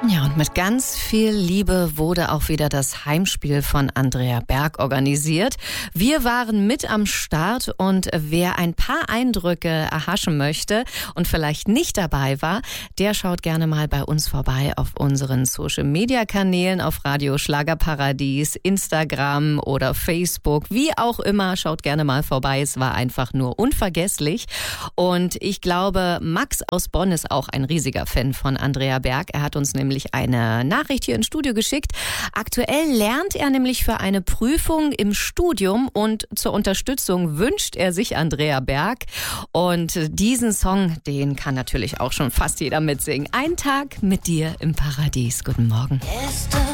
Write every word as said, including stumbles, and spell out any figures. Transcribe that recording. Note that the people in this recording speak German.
Ja, und mit ganz viel Liebe wurde auch wieder das Heimspiel von Andrea Berg organisiert. Wir waren mit am Start und wer ein paar Eindrücke erhaschen möchte und vielleicht nicht dabei war, der schaut gerne mal bei uns vorbei auf unseren Social-Media-Kanälen, auf Radio Schlagerparadies, Instagram oder Facebook, wie auch immer, schaut gerne mal vorbei. Es war einfach nur unvergesslich. Und ich glaube, Max aus Bonn ist auch ein riesiger Fan von Andrea Berg. Er hat uns nämlich eine Nachricht hier ins Studio geschickt. Aktuell lernt er nämlich für eine Prüfung im Studium und zur Unterstützung wünscht er sich Andrea Berg. Und diesen Song, den kann natürlich auch schon fast jeder mitsingen. Ein Tag mit dir im Paradies. Guten Morgen. Gestern